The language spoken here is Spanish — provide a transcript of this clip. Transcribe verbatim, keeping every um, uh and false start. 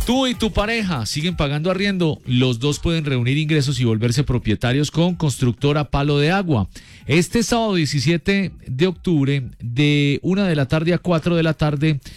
Tú y tu pareja siguen pagando arriendo. Los dos pueden reunir ingresos y volverse propietarios con Constructora Palo de Agua. Este sábado diecisiete de octubre, de una de la tarde a cuatro de la tarde,